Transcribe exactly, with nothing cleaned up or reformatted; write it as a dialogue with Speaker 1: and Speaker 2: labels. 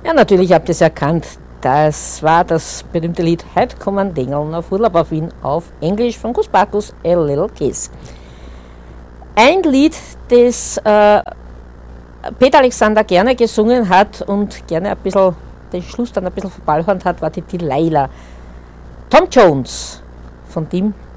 Speaker 1: Ja, natürlich habt ihr es erkannt. Das war das berühmte Lied Heute kommen Dingeln auf Urlaub auf Wien auf Englisch von Gus Bacchus, A Little Kiss. Ein Lied, das äh, Peter Alexander gerne gesungen hat und gerne ein bisschen den Schluss dann ein bisschen verballhornt hat, war die Delilah. Tom Jones, von dem